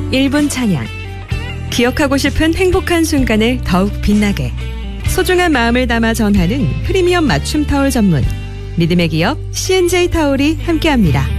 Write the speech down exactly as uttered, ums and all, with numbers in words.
일 분 찬양. 기억하고 싶은 행복한 순간을 더욱 빛나게. 소중한 마음을 담아 전하는 프리미엄 맞춤 타올 전문. 믿음의 기업 씨엔제이 타올이 함께합니다.